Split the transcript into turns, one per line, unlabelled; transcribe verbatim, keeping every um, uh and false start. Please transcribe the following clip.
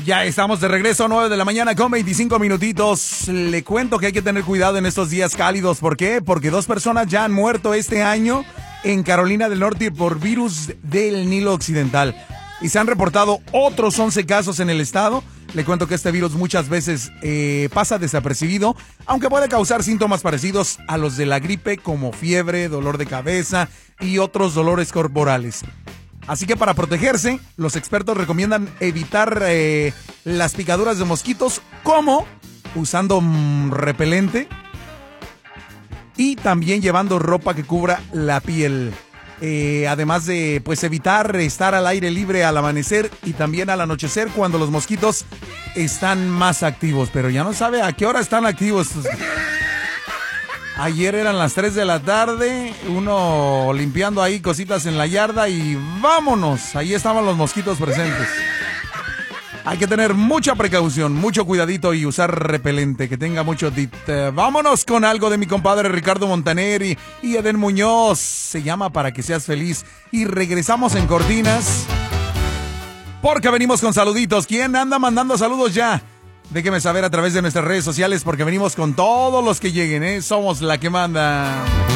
Ya estamos de regreso, nueve de la mañana con veinticinco minutitos. Le cuento que hay que tener cuidado en estos días cálidos. ¿Por qué? Porque dos personas ya han muerto este año en Carolina del Norte por virus del Nilo Occidental. Y se han reportado otros once casos en el estado. Le cuento que este virus muchas veces eh, pasa desapercibido, aunque puede causar síntomas parecidos a los de la gripe, como fiebre, dolor de cabeza y otros dolores corporales. Así que para protegerse, los expertos recomiendan evitar eh, las picaduras de mosquitos, como usando mm, repelente y también llevando ropa que cubra la piel. Eh, además de pues evitar estar al aire libre al amanecer y también al anochecer cuando los mosquitos están más activos. Pero ya no sabe a qué hora están activos. Ayer eran las tres de la tarde, uno limpiando ahí cositas en la yarda y vámonos, ahí estaban los mosquitos presentes. Hay que tener mucha precaución, mucho cuidadito y usar repelente, que tenga mucho tit. Eh, vámonos con algo de mi compadre Ricardo Montaner y, y Eden Muñoz. Se llama Para que seas feliz. Y regresamos en cortinas, porque venimos con saluditos. ¿Quién anda mandando saludos ya? Déjeme saber a través de nuestras redes sociales, porque venimos con todos los que lleguen, ¿eh? Somos la que manda.